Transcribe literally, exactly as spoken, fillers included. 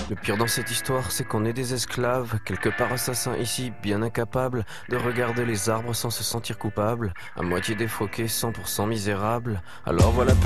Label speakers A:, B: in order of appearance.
A: Le pire dans cette histoire, c'est qu'on est des esclaves, quelque part assassins ici, bien incapables de regarder les arbres sans se sentir coupables, à moitié défroqués, cent pour cent misérables. Alors voilà.